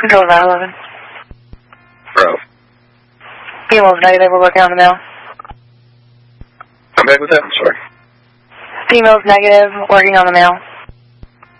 Control 911. Bro. Female's negative, we're working on the mail. Come back with that? I'm sorry. Female's negative, working on the mail.